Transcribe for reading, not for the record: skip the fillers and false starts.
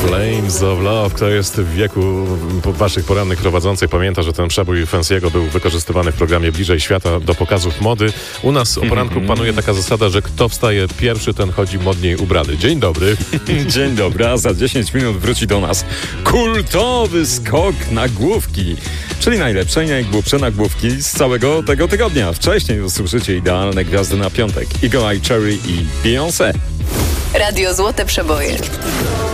Flames of Love. Kto jest w wieku waszych porannych prowadzących, pamięta, że ten przebój Fancy'ego był wykorzystywany w programie Bliżej Świata do pokazów mody. U nas o poranku panuje taka zasada, że kto wstaje pierwszy, ten chodzi modniej ubrany. Dzień dobry. Dzień dobry, a za 10 minut wróci do nas kultowy skok nagłówki, czyli najlepsze i najgłupsze nagłówki z całego tego tygodnia. Wcześniej usłyszycie idealne gwiazdy na piątek. Eagle Eye Cherry i Beyoncé. Radio Złote Przeboje.